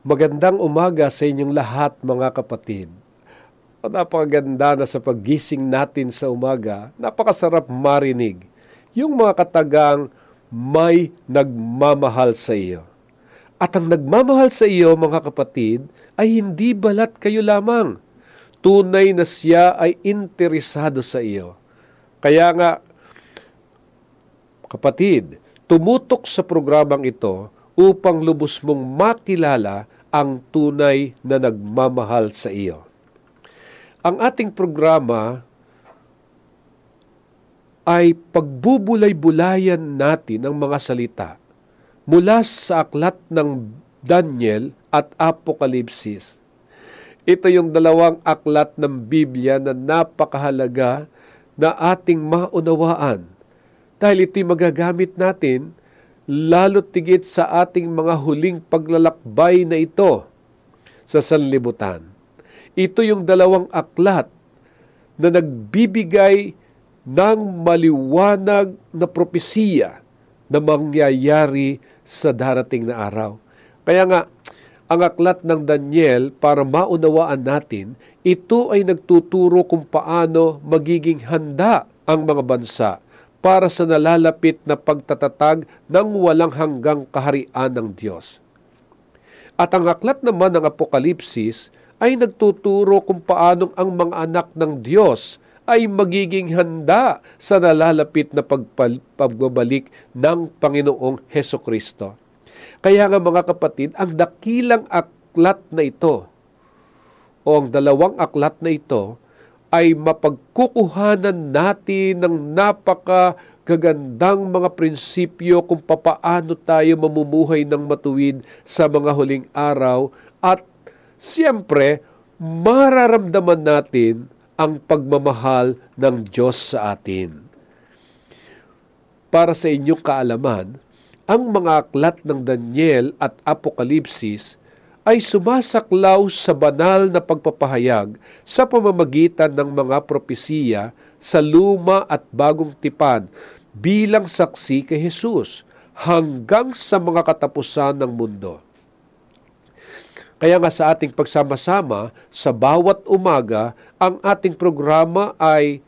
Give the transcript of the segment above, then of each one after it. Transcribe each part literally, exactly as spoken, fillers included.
Magandang umaga sa inyong lahat, mga kapatid. Napakaganda na sa paggising natin sa umaga, napakasarap marinig yung mga katagang may nagmamahal sa iyo. At ang nagmamahal sa iyo, mga kapatid, ay hindi balat kayo lamang. Tunay na siya ay interesado sa iyo. Kaya nga, kapatid, tumutok sa programang ito upang lubos mong makilala ang tunay na nagmamahal sa iyo. Ang ating programa ay pagbubulay-bulayan natin ang mga salita mula sa aklat ng Daniel at Apokalipsis. Ito yung dalawang aklat ng Biblia na napakahalaga na ating maunawaan dahil ito'y magagamit natin lalo tigit sa ating mga huling paglalakbay na ito sa sanlibutan. Ito yung dalawang aklat na nagbibigay ng maliwanag na propesiya na mangyayari sa darating na araw. Kaya nga, ang aklat ng Daniel, para maunawaan natin, ito ay nagtuturo kung paano magiging handa ang mga bansa para sa nalalapit na pagtatatag ng walang hanggang kaharian ng Diyos. At ang aklat naman ng Apokalipsis ay nagtuturo kung paanong ang mga anak ng Diyos ay magiging handa sa nalalapit na pagpal- pagbabalik ng Panginoong Hesukristo. Kaya nga, mga kapatid, ang dakilang aklat na ito o ang dalawang aklat na ito ay mapagkukuhanan natin ng napakagagandang mga prinsipyo kung papaano tayo mamumuhay ng matuwid sa mga huling araw at siyempre mararamdaman natin ang pagmamahal ng Diyos sa atin. Para sa inyong kaalaman, ang mga aklat ng Daniel at Apokalipsis ay sumasaklaw sa banal na pagpapahayag sa pamamagitan ng mga propesiya sa luma at bagong tipan bilang saksi kay Jesus hanggang sa mga katapusan ng mundo. Kaya nga sa ating pagsama-sama, sa bawat umaga, ang ating programa ay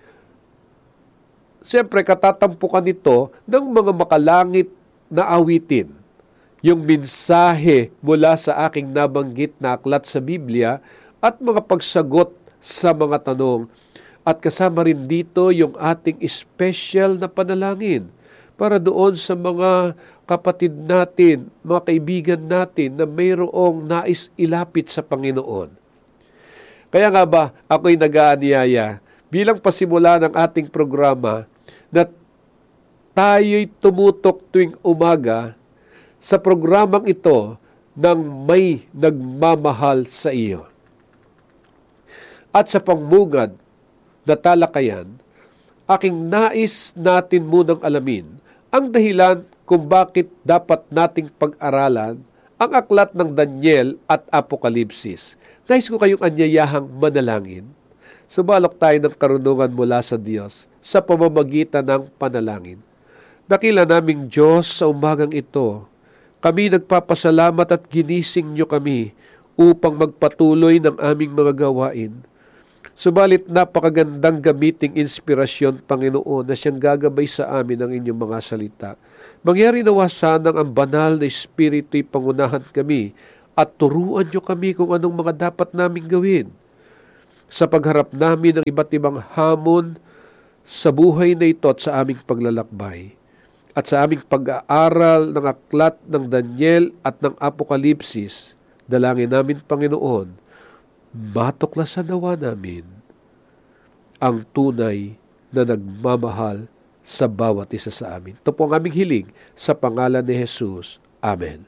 siyempre katatampukan nito ng mga makalangit na awitin. Yung mensahe mula sa aking nabanggit na aklat sa Biblia at mga pagsagot sa mga tanong. At kasama rin dito yung ating special na panalangin para doon sa mga kapatid natin, mga kaibigan natin na mayroong nais ilapit sa Panginoon. Kaya nga ba, ako'y nag-aanyaya bilang pasimula ng ating programa na tayo'y tumutok tuwing umaga sa programang ito ng may nagmamahal sa iyo. At sa pangmugad na talakayan, aking nais natin munang alamin ang dahilan kung bakit dapat nating pag-aralan ang aklat ng Daniel at Apokalipsis. Nais ko kayong anyayahang manalangin. Subalok tayo ng karunungan mula sa Diyos sa pamamagitan ng panalangin. Dakila naming Diyos, sa umagang ito, kami nagpapasalamat at ginising niyo kami upang magpatuloy ng aming mga gawain. Subalit napakagandang gamiting inspirasyon, Panginoon, na siyang gagabay sa amin ang inyong mga salita. Mangyari nawa sanang ang banal na Espiritu'y pangunahan kami at turuan niyo kami kung anong mga dapat naming gawin sa pagharap namin ng iba't ibang hamon sa buhay na ito at sa aming paglalakbay. At sa aming pag-aaral ng aklat ng Daniel at ng Apokalipsis, dalangin namin, Panginoon, matuklasan nawa namin ang tunay na nagmamahal sa bawat isa sa amin. Ito po ang aming hiling sa pangalan ni Jesus. Amen.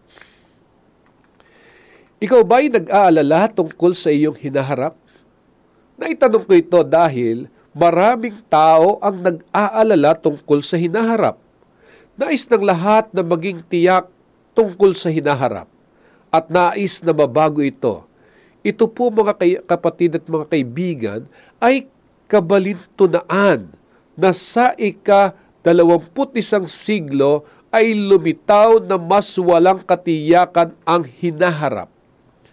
Ikaw ba'y nag-aalala tungkol sa iyong hinaharap? Naitanong ko ito dahil maraming tao ang nag-aalala tungkol sa hinaharap. Nais ng lahat na maging tiyak tungkol sa hinaharap at nais na mabago ito. Ito po, mga kapatid at mga kaibigan, ay kabalintunaan na sa ika-dalawamput isang siglo ay lumitaw na mas walang katiyakan ang hinaharap.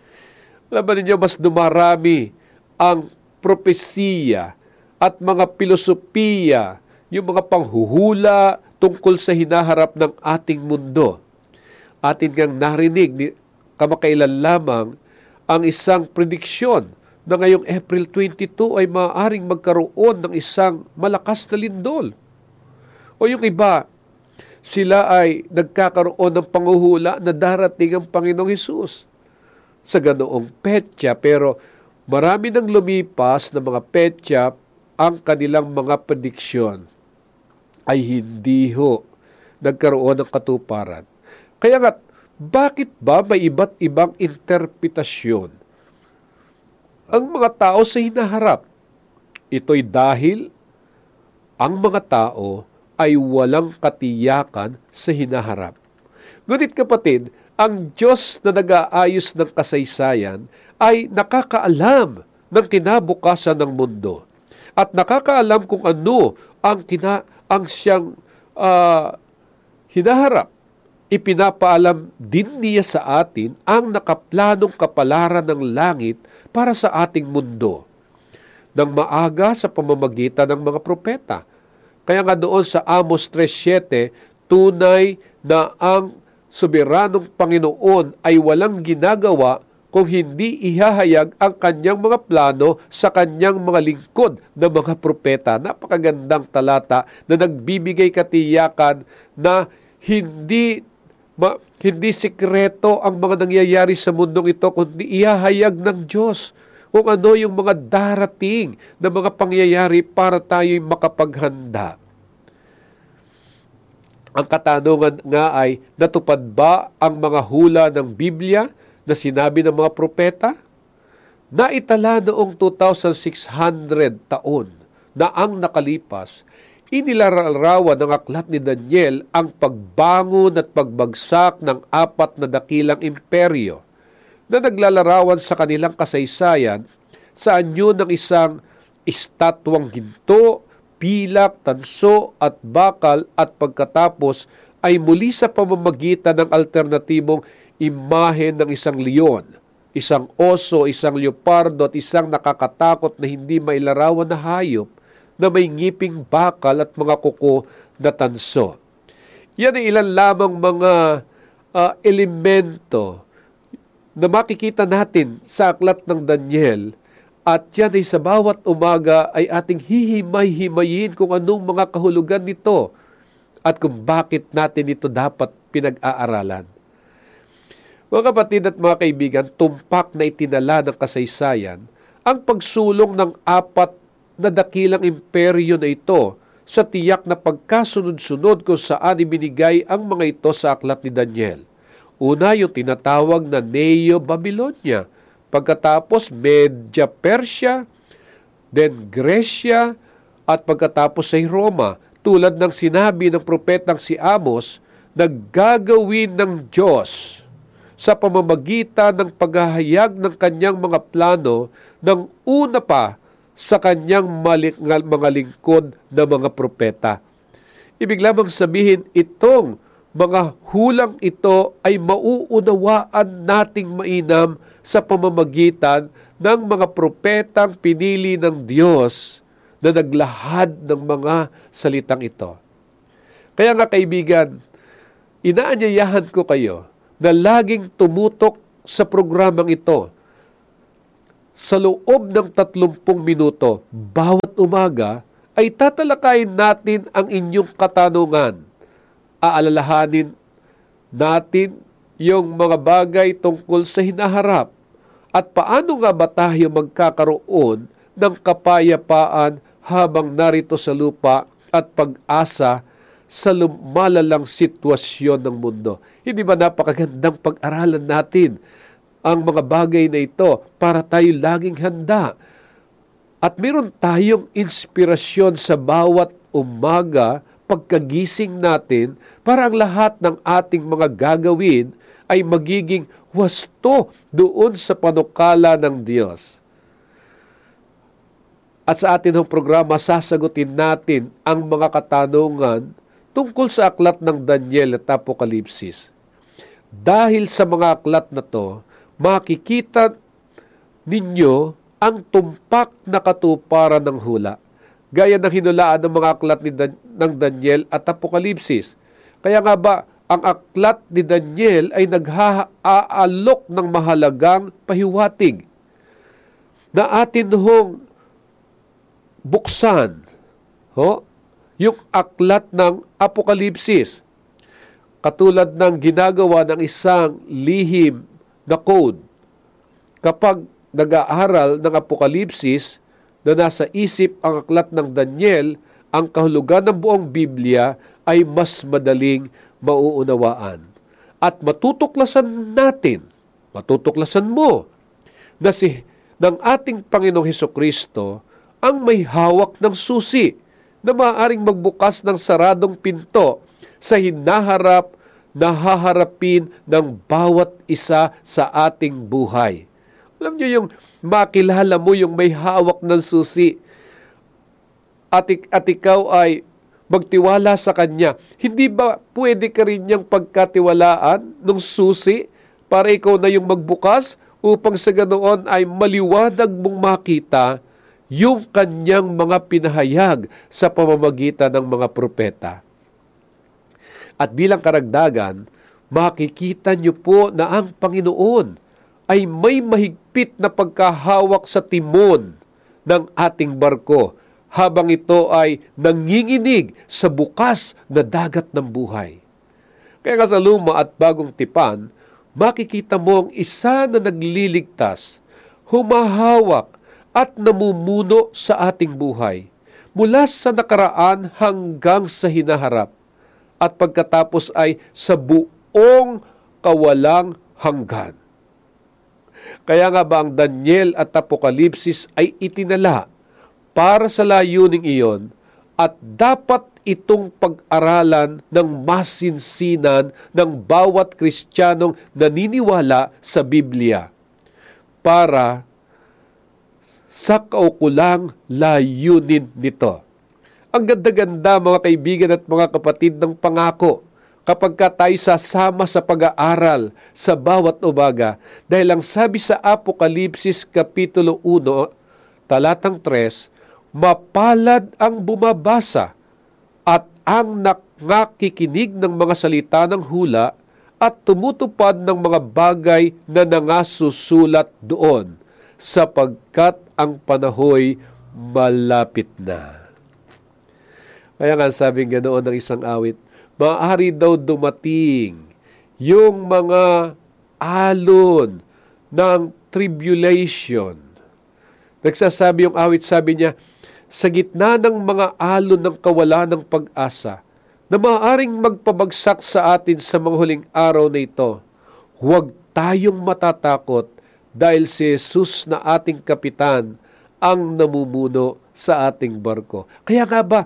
Alam ba ninyo, mas dumarami ang propesiya at mga pilosopiya, yung mga panghuhula tungkol sa hinaharap ng ating mundo. Atin ngang narinig ni kamakailan lamang ang isang prediksyon na ngayong April twenty-two ay maaaring magkaroon ng isang malakas na lindol. O yung iba, sila ay nagkakaroon ng panghuhula na darating ang Panginoong Hesus sa ganoong petsa, pero marami nang lumipas na mga petsa, ang kanilang mga prediksyon ay hindi ho nagkaroon ng katuparan. Kaya nga, bakit ba may iba't ibang interpretasyon ang mga tao sa hinaharap? Ito'y dahil ang mga tao ay walang katiyakan sa hinaharap. Ngunit kapatid, ang Diyos na nag-aayos ng kasaysayan ay nakakaalam ng kinabukasan ng mundo at nakakaalam kung ano ang, kina, ang siyang uh, hinaharap. Ipinapaalam din niya sa atin ang nakaplanong kapalaran ng langit para sa ating mundo nang maaga sa pamamagitan ng mga propeta. Kaya nga doon sa Amos three seven, tunay na ang soberanong Panginoon ay walang ginagawa kung hindi ihahayag ang kanyang mga plano sa kanyang mga lingkod na mga propeta. Napakagandang talata na nagbibigay katiyakan na hindi ma, hindi sikreto ang mga nangyayari sa mundong ito, kundi ihahayag ng Diyos kung ano yung mga darating na mga pangyayari para tayo'y makapaghanda. Ang katanungan nga ay, natupad ba ang mga hula ng Biblia na sinabi ng mga propeta? Naitala noong two thousand six hundred taon na ang nakalipas, inilalarawan ng aklat ni Daniel ang pagbangon at pagbagsak ng apat na dakilang imperyo na naglalarawan sa kanilang kasaysayan sa anyo ng isang estatwang ginto, pilak, tanso at bakal, at pagkatapos ay muli sa pamamagitan ng alternatibong imahe ng isang leon, isang oso, isang leopardo at isang nakakatakot na hindi mailarawan na hayop na may ngiping bakal at mga kuko na tanso. Yan ay ilan lamang mga uh, elemento na makikita natin sa aklat ng Daniel. At yan ay sa bawat umaga ay ating hihimay-himayin kung anong mga kahulugan nito at kung bakit natin ito dapat pinag-aaralan. Mga kapatid at mga kaibigan, tumpak na itinala ng kasaysayan ang pagsulong ng apat na dakilang imperyo na ito sa tiyak na pagkasunod-sunod kung saan ibinigay ang mga ito sa aklat ni Daniel. Una, yung tinatawag na Neo-Babylonia, pagkatapos Media Persia, then Gresya, at pagkatapos ay Roma. Tulad ng sinabi ng propetang si Amos, naggagawin ng Diyos sa pamamagitan ng paghahayag ng kanyang mga plano ng una pa sa kanyang mga lingkod na mga propeta. Ibig lamang sabihin, itong mga hulang ito ay mauunawaan nating mainam sa pamamagitan ng mga propetang pinili ng Diyos na naglahad ng mga salitang ito. Kaya nga kaibigan, inaanyayahan ko kayo na laging tumutok sa programang ito. Sa loob ng tatlumpung minuto, bawat umaga, ay tatalakayin natin ang inyong katanungan. Aalalahanin natin yung mga bagay tungkol sa hinaharap at paano nga ba tayo magkakaroon ng kapayapaan habang narito sa lupa at pag-asa sa lumalalang sitwasyon ng mundo. Hindi ba napakagandang pag-aralan natin ang mga bagay na ito para tayo laging handa? At meron tayong inspirasyon sa bawat umaga pagkagising natin para ang lahat ng ating mga gagawin ay magiging wasto doon sa panukala ng Diyos. At sa atin ng programa, sasagutin natin ang mga katanungan tungkol sa aklat ng Daniel at Apokalipsis. Dahil sa mga aklat na to, makikita ninyo ang tumpak na katuparan ng hula, gaya ng hinulaan ng mga aklat ni Dan- ng Daniel at Apokalipsis. Kaya nga ba, ang aklat ni Daniel ay nag-aalok ng mahalagang pahiwatig na atin hong buksan, ho? Yung aklat ng Apokalipsis, katulad ng ginagawa ng isang lihim na code. Kapag nag-aaral ng Apokalipsis na nasa isip ang aklat ng Daniel, ang kahulugan ng buong Biblia ay mas madaling mauunawaan. At matutuklasan natin, matutuklasan mo, na si ng ating Panginoong Hesukristo ang may hawak ng susi na maaaring magbukas ng saradong pinto sa hinaharap na haharapin ng bawat isa sa ating buhay. Alam niyo yung makilala mo yung may hawak ng susi at, at ikaw ay magtiwala sa Kanya. Hindi ba pwede ka rin niyang pagkatiwalaan ng susi para ikaw na yung magbukas upang sa ganoon ay maliwanag mong makita yung Kanyang mga pinahayag sa pamamagitan ng mga propeta? At bilang karagdagan, makikita niyo po na ang Panginoon ay may mahigpit na pagkahawak sa timon ng ating barko habang ito ay nanginginig sa bukas na dagat ng buhay. Kaya nga sa Luma at Bagong Tipan, makikita mo ang isa na nagliligtas, humahawak at namumuno sa ating buhay mula sa nakaraan hanggang sa hinaharap at pagkatapos ay sa buong kawalang hanggan. Kaya nga ba ang Daniel at Apokalipsis ay itinala para sa layuning iyon at dapat itong pag-aralan ng masinsinan ng bawat Kristiyanong naniniwala sa Biblia para sa kaukulang layunin nito. Ang ganda-ganda mga kaibigan at mga kapatid ng pangako kapag ka tayo sasama sa pag-aaral sa bawat umaga, dahil ang sabi sa Apokalipsis Kapitulo one, talatang tres, mapalad ang bumabasa at ang nakikinig ng mga salita ng hula at tumutupad ng mga bagay na nangasusulat doon, sapagkat ang panahoy malapit na. Kaya nga sabing ganoon ng isang awit, maaari daw dumating yung mga alon ng tribulation. Nagsasabi yung awit, sabi niya, sa gitna ng mga alon ng kawalan ng pag-asa na maaaring magpabagsak sa atin sa mga huling araw na ito, huwag tayong matatakot dahil si Jesus na ating kapitan ang namumuno sa ating barko. Kaya nga ba,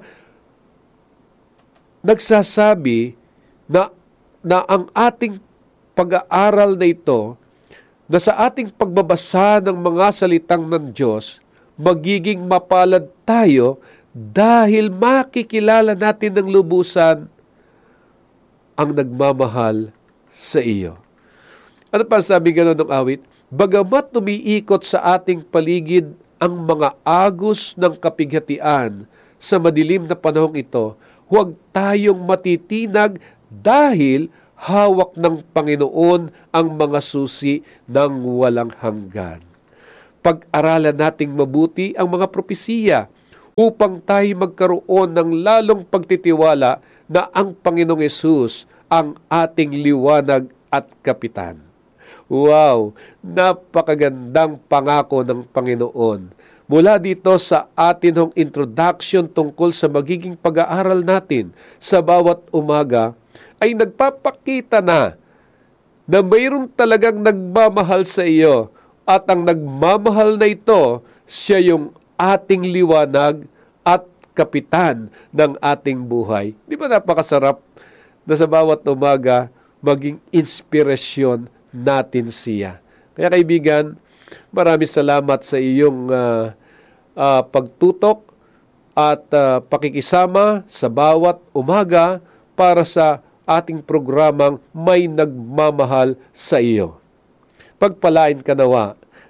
nagsasabi na, na ang ating pag-aaral na ito, na sa ating pagbabasa ng mga salitang ng Diyos, magiging mapalad tayo dahil makikilala natin ng lubusan ang nagmamahal sa iyo. Ano pa sabi gano'n ng awit? Bagamat umiikot sa ating paligid ang mga agos ng kapighatian sa madilim na panahong ito, huwag tayong matitinag dahil hawak ng Panginoon ang mga susi ng walang hanggan. Pag-aralan nating mabuti ang mga propesiya upang tayo magkaroon ng lalong pagtitiwala na ang Panginoong Yesus ang ating liwanag at kapitan. Wow! Napakagandang pangako ng Panginoon. Mula dito sa atin hong introduction tungkol sa magiging pag-aaral natin sa bawat umaga, ay nagpapakita na na mayroon talagang nagmamahal sa iyo at ang nagmamahal na ito, siya yung ating liwanag at kapitan ng ating buhay. Di ba napakasarap na sa bawat umaga maging inspirasyon natin siya? Kaya kaibigan, maraming salamat sa iyong uh, uh, pagtutok at uh, pakikisama sa bawat umaga para sa ating programang May Nagmamahal sa Iyo. Pagpalain ka nawa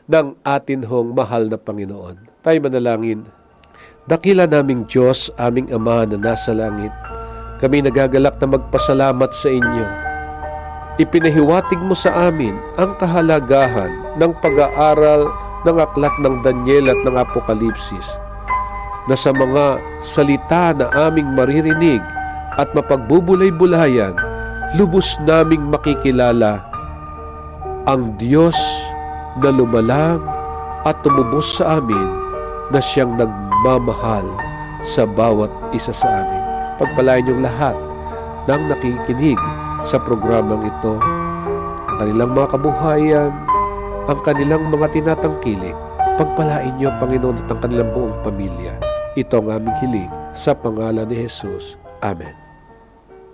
ng atin hong mahal na Panginoon. Tayo manalangin. Dakila naming Diyos, aming Ama na nasa langit, kami nagagalak na magpasalamat sa inyo. Ipinahiwatig mo sa amin ang kahalagahan ng pag-aaral ng aklat ng Daniel at ng Apokalipsis, na sa mga salita na aming maririnig at mapagbubulay-bulayan, lubos naming makikilala ang Diyos na lumalang at tumubos sa amin, na siyang nagmamahal sa bawat isa sa amin. Pagpalain niyong lahat ng nakikinig sa programang ito, ang kanilang mga kabuhayan, ang kanilang mga tinatangkilik. Pagpalain niyo, Panginoon, at ang kanilang buong pamilya. Ito ang aming hiling sa pangalan ni Jesus. Amen.